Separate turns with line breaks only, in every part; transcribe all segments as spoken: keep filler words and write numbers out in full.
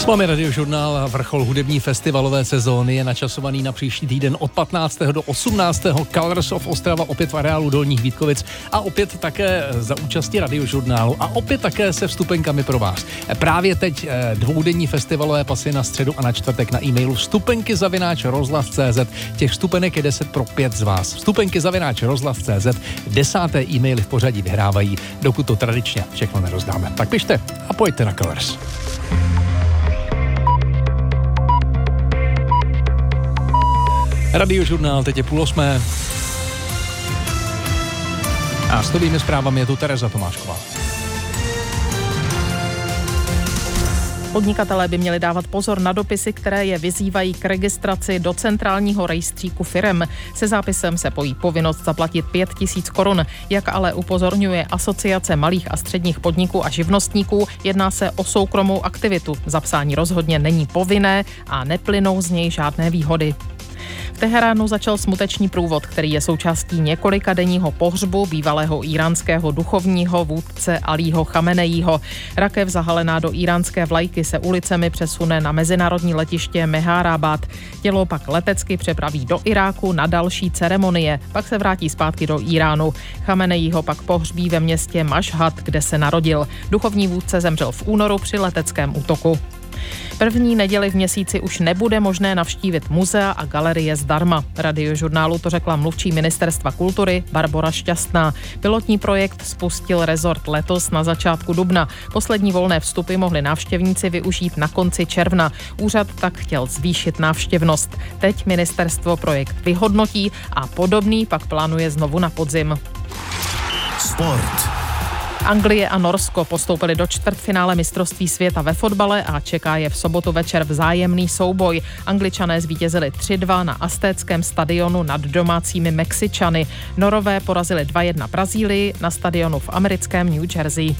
S vámi Radiožurnál a vrchol hudební festivalové sezóny je načasovaný na příští týden od patnáctého do osmnáctého Colors of Ostrava opět v areálu Dolních Vítkovic a opět také za účasti Radiožurnálu a opět také se vstupenkami pro vás. Právě teď dvoudenní festivalové pasy na středu a na čtvrtek na e-mailu vstupenky zavináč rozhlas tečka cé zet. Těch vstupenek je deset pro pět z vás. Vstupenky zavináč rozhlas tečka cé zet. Desáté e-maily v pořadí vyhrávají, dokud to tradičně všechno nerozdáme. Tak pište a pojďte na Colors. Radiožurnál, teď je půl osmé. A s novými zprávami je tu Tereza Tomášková.
Podnikatelé by měli dávat pozor na dopisy, které je vyzývají k registraci do centrálního rejstříku firem. Se zápisem se pojí povinnost zaplatit pět tisíc korun. Jak ale upozorňuje Asociace malých a středních podniků a živnostníků, jedná se o soukromou aktivitu. Zapsání rozhodně není povinné a neplynou z něj žádné výhody. V Teheránu začal smuteční průvod, který je součástí několika denního pohřbu bývalého íránského duchovního vůdce Alího Chameneího. Rakev zahalená do íránské vlajky se ulicemi přesune na mezinárodní letiště Mehrabad. Tělo pak letecky přepraví do Iráku na další ceremonie, pak se vrátí zpátky do Iránu. Chameneího pak pohřbí ve městě Mašhad, kde se narodil. Duchovní vůdce zemřel v únoru při leteckém útoku. První neděli v měsíci už nebude možné navštívit muzea a galerie zdarma. Radiožurnálu to řekla mluvčí Ministerstva kultury Barbora Šťastná. Pilotní projekt spustil rezort letos na začátku dubna. Poslední volné vstupy mohli návštěvníci využít na konci června. Úřad tak chtěl zvýšit návštěvnost. Teď ministerstvo projekt vyhodnotí a podobný pak plánuje znovu na podzim.
Sport.
Anglie a Norsko postoupili do čtvrtfinále mistrovství světa ve fotbale a čeká je v sobotu večer vzájemný souboj. Angličané zvítězili tři dva na Aztéckém stadionu nad domácími Mexičany. Norové porazili dva jedna Brazílii na stadionu v americkém New Jersey.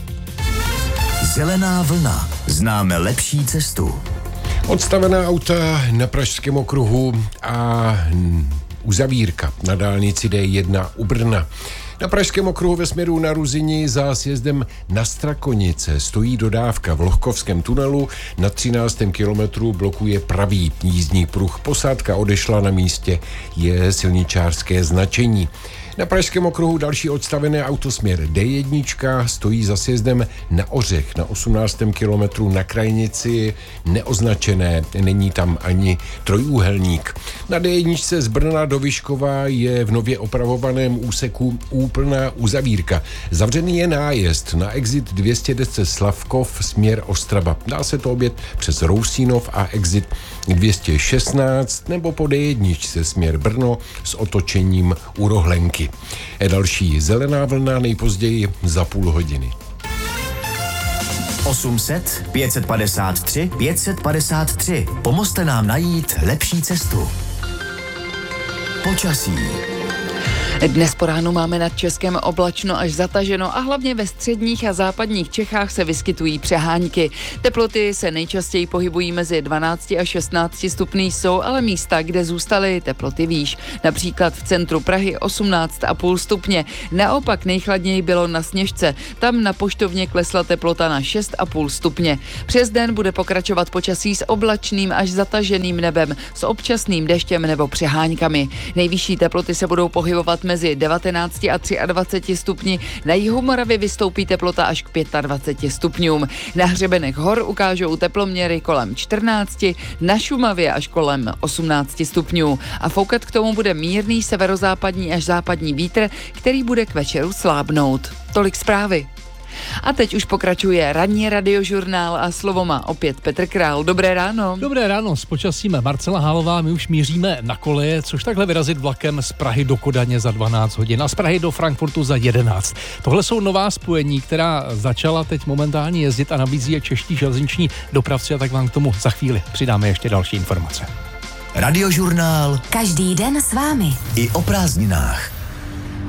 Zelená vlna. Známe lepší cestu.
Odstavená auta na Pražském okruhu a uzavírka na dálnici D jedna u Brna. Na Pražském okruhu ve směru na Ruzini za sjezdem na Strakonice stojí dodávka v Lohkovském tunelu. Na třináctém kilometru blokuje pravý jízdní pruh. Posádka odešla, na místě je silničářské značení. Na Pražském okruhu další odstavené autosměr D jedna stojí za sjezdem na Ořech na osmnáctém kilometru na krajnici neoznačené, není tam ani trojúhelník. Na D jedna z Brna do Vyškova je v nově opravovaném úseku úplná uzavírka. Zavřený je nájezd na exit dvě stě deset Slavkov směr Ostrava. Dá se to objet přes Rousínov a exit dvě stě šestnáct nebo po D jedna směr Brno s otočením u Rohlenky. Je další zelená vlna nejpozději za půl hodiny.
osm set, pět set padesát tři, pět set padesát tři. Pomozte nám najít lepší cestu. Počasí.
Dnes po ránu máme nad Českem oblačno až zataženo a hlavně ve středních a západních Čechách se vyskytují přehánky. Teploty se nejčastěji pohybují mezi dvanácti a šestnácti stupni, jsou ale místa, kde zůstaly teploty výš. Například v centru Prahy osmnáct celá pět stupně. Naopak nejchladněji bylo na Sněžce. Tam na Poštovně klesla teplota na šest celá pět stupně. Přes den bude pokračovat počasí s oblačným až zataženým nebem, s občasným deštěm nebo přeháňkami. Nejvyšší teploty se budou pohybovat mezi devatenácti a dvaceti třemi stupni. Na jihu Moravy vystoupí teplota až k dvaceti pěti stupňům. Na hřebenech hor ukážou teploměry kolem čtrnácti, na Šumavě až kolem osmnácti stupňů. A foukat k tomu bude mírný severozápadní až západní vítr, který bude k večeru slábnout. Tolik zprávy. A teď už pokračuje ranní Radiožurnál a slovo má opět Petr Král. Dobré ráno.
Dobré ráno, s počasím Marcela Hálová, my už míříme na koleje, což takhle vyrazit vlakem z Prahy do Kodaně za dvanáct hodin a z Prahy do Frankfurtu za jedenáct. Tohle jsou nová spojení, která začala teď momentálně jezdit a nabízí je čeští železniční dopravci a tak vám k tomu za chvíli přidáme ještě další informace.
Radiožurnál.
Každý den s vámi.
I o prázdninách.